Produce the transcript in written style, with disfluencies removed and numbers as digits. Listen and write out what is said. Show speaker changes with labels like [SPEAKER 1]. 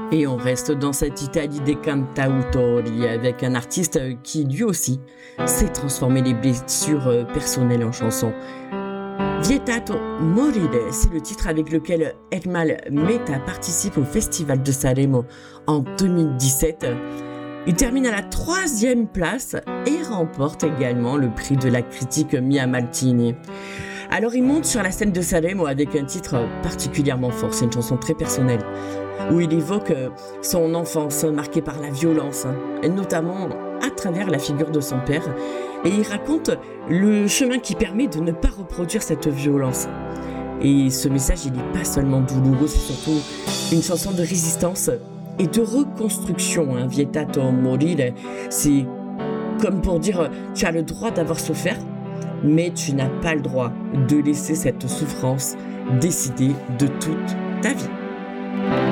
[SPEAKER 1] Et on reste dans cette Italie des cantautori avec un artiste qui lui aussi sait transformer les blessures personnelles en chansons. Vietato morire, c'est le titre avec lequel Ermal Meta participe au Festival de Sanremo en 2017. Il termine à la 3e place et remporte également le prix de la critique Mia Martini. Alors il monte sur la scène de Sanremo avec un titre particulièrement fort, c'est une chanson très personnelle, où il évoque son enfance marquée par la violence, et notamment à travers la figure de son père, et il raconte le chemin qui permet de ne pas reproduire cette violence. Et ce message, il n'est pas seulement douloureux, c'est surtout une chanson de résistance et de reconstruction. Vietato morire, c'est comme pour dire tu as le droit d'avoir souffert, mais tu n'as pas le droit de laisser cette souffrance décider de toute ta vie.